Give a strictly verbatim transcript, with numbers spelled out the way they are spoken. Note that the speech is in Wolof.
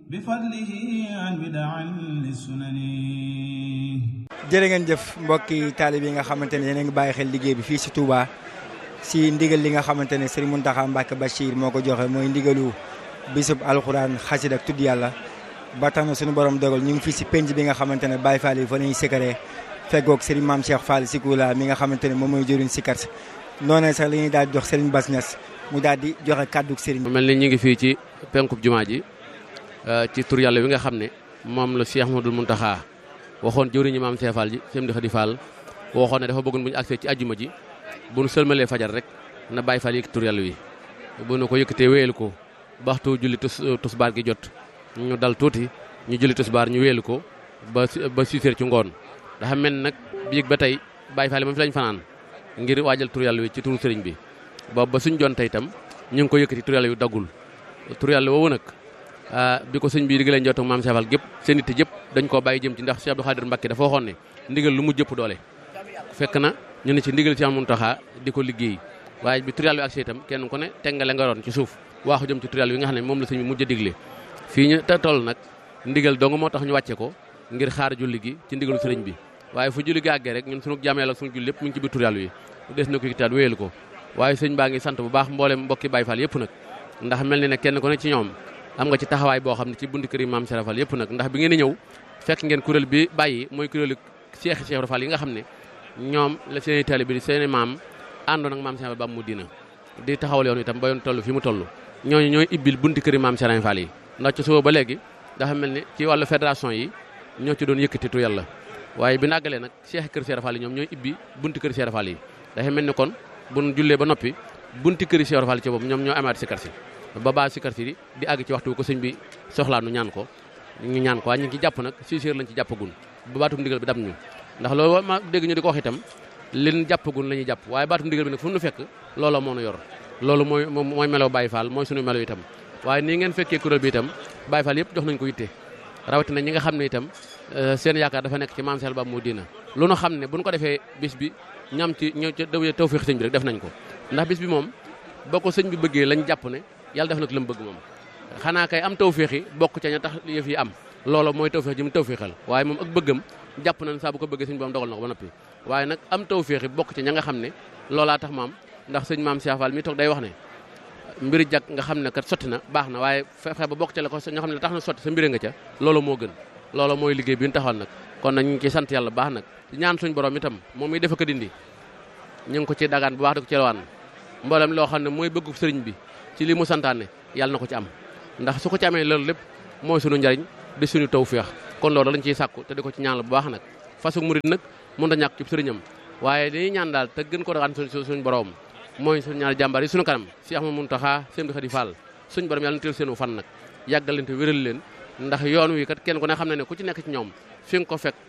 bifadlihi an bid'an lisunani. jërë ngeen jëf mbokki taalib yi nga xamante ne yéen a ngi bàyyi xel liggéey bi fii si Touba si ndigal li nga xamante ne Serigne Mountakha Mbacké Bachir moo ko joxe mooy ndigalu bisub alxuraan xasid ak tudd yàlla ba tax na suñu borom dogal ñu ngi fii si penc bi nga xamante ne Baye Fall yi fa lañuy sikaree feggoog Serigne Mame Cheikh Fall Sikula mi nga xamante ne moom mooy jëriñ sikar si noonee sax la ñuy daal di jox Serigne Bass Niass mu daal di joxe kàddug Serigne. mel ni ñu ngi fii ci penkub jumaa ji ci tur yàlla wi nga xam ne moom la Cheikh Mouhamadoul Mountakha waxoon jëwriñu Mame Cheikh Fall ji Sëñ Khady Fall waxoon ne dafa bëggoon bu ñu agsee ci ajjuma ji bu nu sëlmalee fajar rek na Baye Fall yëkkati tur yàlla wi bu nu ko yëkkatee wéyal ko baxtu julli tus tusbaar gi jot ñu dal tuuti ñu julli tusbaar ñu wéyal ko ba ba six heures ci ngoon dafa mel nag biig ba tey Baye Fall moom fi lañ fanaan ngir waajal tur yàlla wi ci turu sëriñ bi boobu ba suñ jonte itam ñu ngi ko yëkkati tur yàlla wi daggul tur yàlla woowu nag bi ko sëñ bi diggalee njottu Mame Cheikh Fall gépp seen itte jëpp dañ koo bàyyi jëm ci ndax Cheikh Abdou Khadir Mbacké dafa waxoon ne ndigal lu mu jëpp doole fekk na ñu ne ci ndigal Cheikh Mountakha di ko liggéey waaye bi tur yàlla wi ak itam kenn ku ne tengale nga roon ci suuf waaxu jëm ci tur yàlla wi nga xam ne moom la sëñ bi mujj a digle fii ñu te toll nag ndigal dong moo tax ñu wàcce ko ngir xaar julli gi ci ndigalu sëriñ bi waaye fu julli gi àggee rek ñun sunu jaam yàlla ak sunu julli lépp mu ngi ci biir tur yàlla wi des na ko yitaat wéyal ko waaye sëñ baa ngi sant bu baax mboolem mbokki Baye Fall yëpp nag ndax mel ni ne kenn ku ne ci ñoom am nga ci taxawaay boo xam ne ci bunti kër yi Mame Cheikh Fall yëpp nag ndax bi ngeen di ñëw fekk ngeen kuréel bi bàyyi mooy kuréelu Cheikh Cheikh Fall yi nga xam ne ñoom la seeni taalibe bi seeni maam àndoon ak Mame Cheikh Fall ba mu dina di taxawal yoon itam ba yoon toll fi mu toll ñooñu ñooy ibbil bunti kër yi Mame Cheikh Fall yi ndax ci suba ba léegi dafa mel ni ci wàllu fédération yi ñoo ci doon yëkkati tu yàlla waaye bi nàggalee nag Cheikh kër Cheikh Fall yi ñoom ñooy ibbi bunti kër Cheikh Fall yi dafa mel ni kon bu ñu jullee ba noppi bunti kër Cheikh Fall ci boobu ñoom ñoo amaat sikar si ba baa sikar si di àgg ci waxtu ko sëñ bi soxlaa nu ñaan ko ñu ñaan ko waaye ñu ngi ci jàpp nag six heures lañ ci jàppagun ba baatum ndigal bi dam ñu ndax loolu ma dégg ñu di ko wax itam leen jàppagun la ñuy jàpp waaye baatum ndigal bi nag fu nu fekk looloo moo nu yor loolu mooy mooy melo Baye Fall mooy sunu melo itam waaye nii ngeen fekkee kuréel bi itam Baye Fall yëpp jox nañ ko yitte rawatina ñi nga xam ne itam seen yaakaar dafa nekk ci Mame Cheikh Ba mu dina lu nu xam ne buñ ko defee bis bi ñam ci ñëw ca daw tawfeex sëñ bi rek def nañ ko ndax bis bi moom boo ko sëñ bi bëggee lañ jàpp ne yàlla def na ko la mu bëgg moom xanaa kay am tawfeex yi bokk ca ña tax yëf yi am loolu mooy tawfeex ji mu tawfeexal waaye moom ak bëggam jàpp nañ saa bu ko bëggee sëñ bi am dogal na ko ba noppi waaye nag am tawfeex yi bokk ca ña nga xam ne loolaa tax maam ndax sëñ Mame Cheikh Fall mi toog day wax ne mbiri jag nga xam ne kat sotti na baax na waaye fexe ba bokk ca la ko nga xam ne tax na sotti sa mbiri nga ca loolu moo gën loolu mooy liggéey bi ñu taxawal nag kon nag ñu ngi ciy sant yàlla baax nag ñaan suñ borom itam moom mi defa ko dindi ñu ngi ko ci dagaan bu baax di ko ci lawaan mboolem loo xam ne mooy bëggu sëriñ bi ci li mu santaane yàlla na ko ci am ndax su ko ci amee loolu lépp mooy sunu njariñ di suñu tawfeex kon loolu lañ ciy sàkku te di ko ci ñaan la bu baax nag fasu murid nag mën a ñàkk ci sëriñam waaye dañuy ñaan daal te gën ko dagaan suñu borom mooy suñu ñaari jàmbaar yi suñu kanam Cheikh Mountakha Sëñ Khady Fall suñu borom yàlla na teel seenu fan nag yàggal leen te wéral leen ndax yoon wi kat kenn ku ne xam na ne ku ci nekk ci ñoom fi nga ko fekk